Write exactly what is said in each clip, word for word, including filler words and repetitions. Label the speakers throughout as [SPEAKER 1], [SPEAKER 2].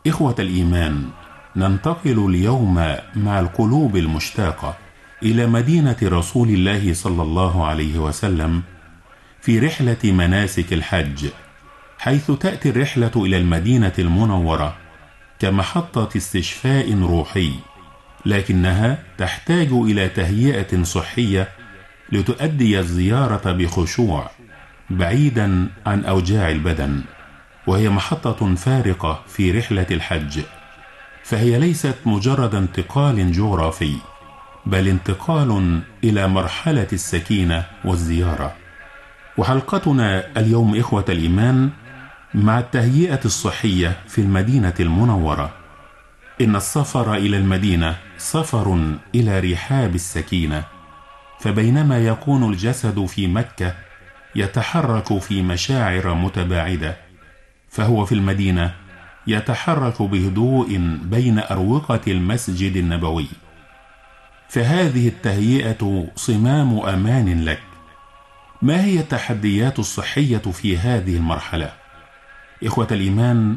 [SPEAKER 1] إخوة الإيمان، ننتقل اليوم مع القلوب المشتاقة إلى مدينة رسول الله صلى الله عليه وسلم في رحلة مناسك الحج، حيث تأتي الرحلة إلى المدينة المنورة كمحطة استشفاء روحي، لكنها تحتاج إلى تهيئة صحية لتؤدي الزيارة بخشوع بعيدا عن أوجاع البدن. وهي محطة فارقة في رحلة الحج، فهي ليست مجرد انتقال جغرافي، بل انتقال إلى مرحلة السكينة والزيارة. وحلقتنا اليوم إخوة الإيمان مع التهيئة الصحية في المدينة المنورة. إن السفر إلى المدينة سفر إلى رحاب السكينة، فبينما يكون الجسد في مكة يتحرك في مشاعر متباعدة، فهو في المدينة يتحرك بهدوء بين أروقة المسجد النبوي. فهذه التهيئة صمام أمان لك. ما هي التحديات الصحية في هذه المرحلة؟ إخوة الإيمان،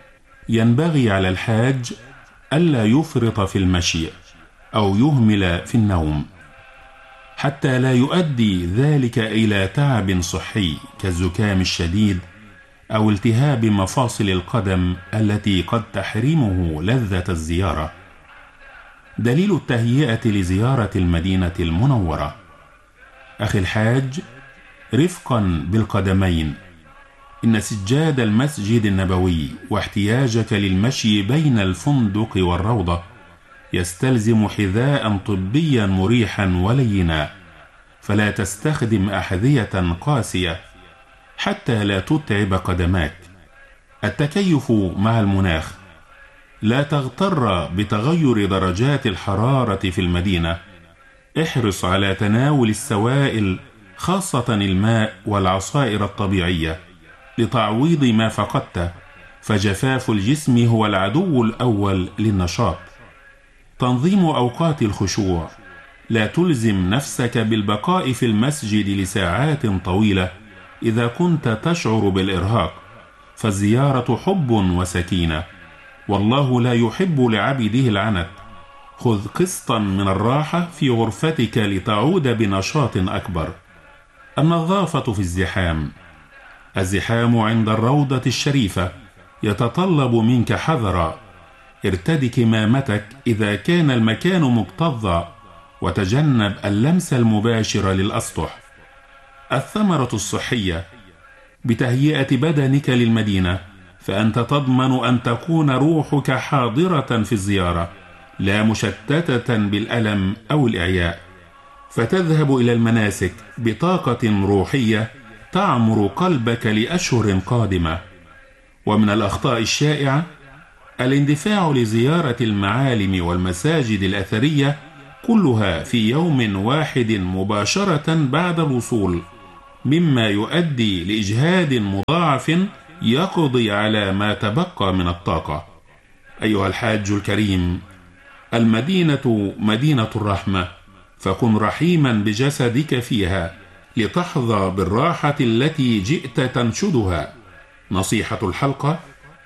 [SPEAKER 1] ينبغي على الحاج ألا يفرط في المشي أو يهمل في النوم، حتى لا يؤدي ذلك إلى تعب صحي كالزكام الشديد أو التهاب مفاصل القدم التي قد تحرمه لذة الزيارة. دليل التهيئة لزيارة المدينة المنورة: أخي الحاج، رفقا بالقدمين. إن سجاد المسجد النبوي واحتياجك للمشي بين الفندق والروضة يستلزم حذاء طبيا مريحا ولينا، فلا تستخدم أحذية قاسية حتى لا تتعب قدماك. التكيف مع المناخ: لا تغتر بتغير درجات الحرارة في المدينة. احرص على تناول السوائل، خاصة الماء والعصائر الطبيعية، لتعويض ما فقدته، فجفاف الجسم هو العدو الأول للنشاط. تنظيم أوقات الخشوع: لا تلزم نفسك بالبقاء في المسجد لساعات طويلة إذا كنت تشعر بالإرهاق، فالزيارة حب وسكينة، والله لا يحب لعبده العنت. خذ قسطا من الراحة في غرفتك لتعود بنشاط أكبر. النظافة في الزحام: الزحام عند الروضة الشريفة يتطلب منك حذرا. ارتدي كمامتك إذا كان المكان مكتظا، وتجنب اللمس المباشر للأسطح. الثمرة الصحية: بتهيئة بدنك للمدينة فأنت تضمن أن تكون روحك حاضرة في الزيارة، لا مشتتة بالألم أو الإعياء، فتذهب إلى المناسك بطاقة روحية تعمر قلبك لأشهر قادمة. ومن الأخطاء الشائعة الاندفاع لزيارة المعالم والمساجد الأثرية كلها في يوم واحد مباشرة بعد الوصول، مما يؤدي لإجهاد مضاعف يقضي على ما تبقى من الطاقة. أيها الحاج الكريم، المدينة مدينة الرحمة، فكن رحيما بجسدك فيها لتحظى بالراحة التي جئت تنشدها. نصيحة الحلقة: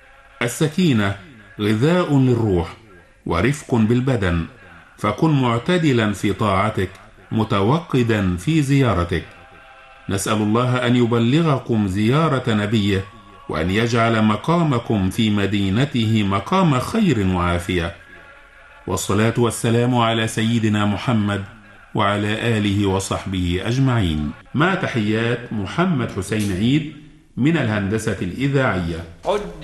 [SPEAKER 1] السكينة غذاء للروح ورفق بالبدن، فكن معتدلا في طاعتك متوقدا في زيارتك. نسأل الله أن يبلغكم زيارة نبيه، وأن يجعل مقامكم في مدينته مقام خير وعافية. والصلاة والسلام على سيدنا محمد وعلى آله وصحبه أجمعين، مع تحيات محمد حسين عيد من الهندسة الإذاعية.